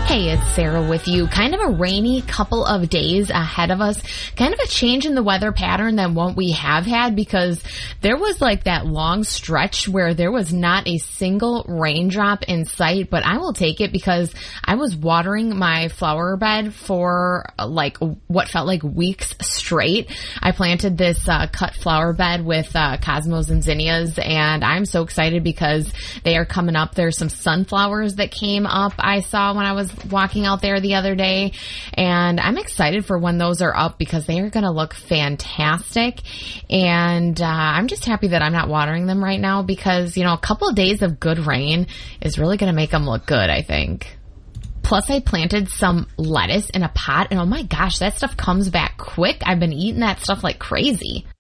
Hey, it's Sarah with you. Kind of a rainy couple of days ahead of us. Kind of a change in the weather pattern than what we have had, because there was like that long stretch where there was not a single raindrop in sight, but I will take it because I was watering my flower bed for like what felt like weeks straight. I planted this cut flower bed with cosmos and zinnias, and I'm so excited because they are coming up. There's some sunflowers that came up I saw when I was walking out there the other day, and I'm excited for when those are up because they are going to look fantastic. And I'm just happy that I'm not watering them right now because, you know, a couple of days of good rain is really going to make them look good, I think. Plus, I planted some lettuce in a pot, and oh my gosh, that stuff comes back quick. I've been eating that stuff like crazy.